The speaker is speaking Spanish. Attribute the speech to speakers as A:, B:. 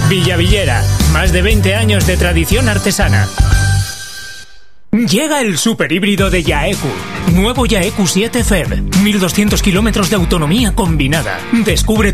A: Villavillera, más de 20 años de tradición artesana. Llega el superhíbrido de Yaeku. Nuevo Yaeku 7 FEV. 1200 kilómetros de autonomía combinada. Descubre